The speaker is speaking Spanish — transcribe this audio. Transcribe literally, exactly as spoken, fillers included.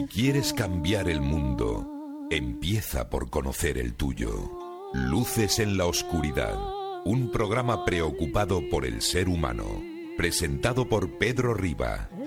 ¿Quieres cambiar el mundo? Empieza por conocer el tuyo. Luces en la oscuridad. Un programa preocupado por el ser humano. Presentado por Pedro Riba.